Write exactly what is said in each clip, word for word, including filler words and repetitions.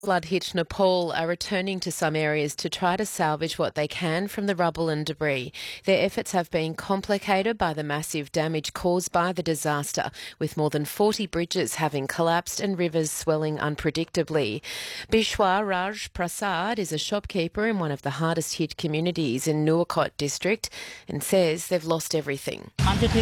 Flood-hit Nepal are returning to some areas to try to salvage what they can from the rubble and debris. Their efforts have been complicated by the massive damage caused by the disaster, with more than forty bridges having collapsed and rivers swelling unpredictably. Bishwa Raj Prasad is a shopkeeper in one of the hardest-hit communities in Nuwakot district and says they've lost everything.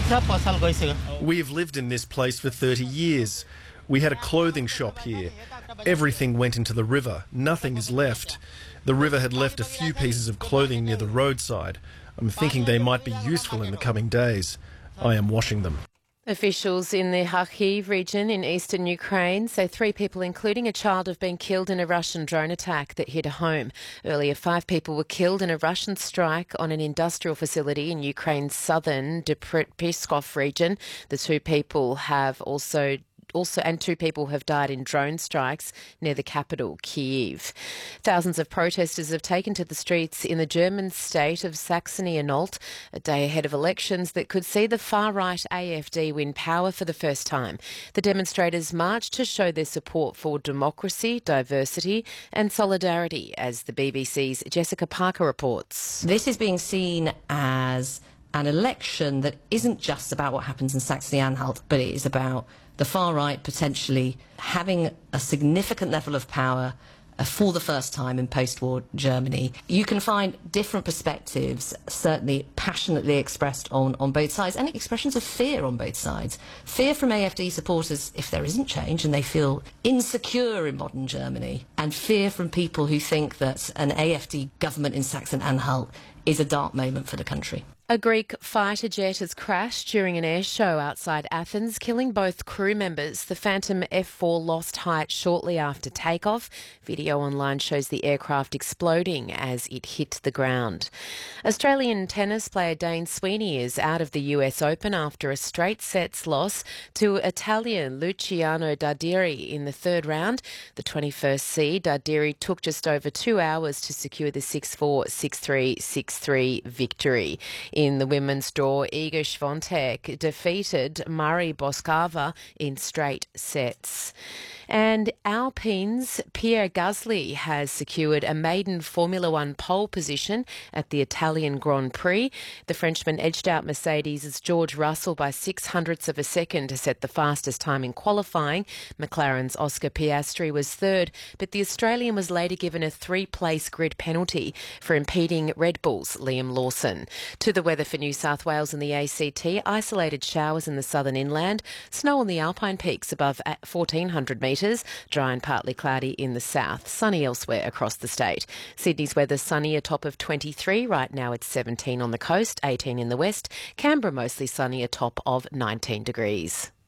We have lived in this place for thirty years. We had a clothing shop here. Everything went into the river. Nothing is left. The river had left a few pieces of clothing near the roadside. I'm thinking they might be useful in the coming days. I am washing them. Officials in the Kharkiv region in eastern Ukraine say three people, including a child, have been killed in a Russian drone attack that hit a home. Earlier, five people were killed in a Russian strike on an industrial facility in Ukraine's southern Dnipropetrovsk region. The two people have also Also, and two people have died in drone strikes near the capital, Kyiv. Thousands of protesters have taken to the streets in the German state of Saxony-Anhalt, a day ahead of elections that could see the far-right A F D win power for the first time. The demonstrators marched to show their support for democracy, diversity and solidarity, as the B B C's Jessica Parker reports. This is being seen as an election that isn't just about what happens in Saxony-Anhalt, but it is about the far right potentially having a significant level of power uh, for the first time in post-war Germany. You can find different perspectives, certainly passionately expressed on, on both sides, and expressions of fear on both sides. Fear from A F D supporters if there isn't change and they feel insecure in modern Germany, and fear from people who think that an A F D government in Saxony-Anhalt is a dark moment for the country. A Greek fighter jet has crashed during an air show outside Athens, killing both crew members. The Phantom F four lost height shortly after takeoff. Video online shows the aircraft exploding as it hit the ground. Australian tennis player Dane Sweeney is out of the U S Open after a straight sets loss to Italian Luciano Darderi in the third round. The twenty-first seed, Darderi, took just over two hours to secure the six four, six three, six three victory. In the women's draw, Iga Swiatek defeated Mari Boskova in straight sets. And Alpine's Pierre Gasly has secured a maiden Formula One pole position at the Italian Grand Prix. The Frenchman edged out Mercedes' George Russell by six hundredths of a second to set the fastest time in qualifying. McLaren's Oscar Piastri was third, but the Australian was later given a three-place grid penalty for impeding Red Bull's Liam Lawson. To the weather for New South Wales and the A C T, isolated showers in the southern inland, snow on the Alpine peaks above at fourteen hundred metres, dry and partly cloudy in the south, sunny elsewhere across the state. Sydney's weather sunny, a top of twenty-three. Right now it's seventeen on the coast, eighteen in the west. Canberra mostly sunny, a top of nineteen degrees.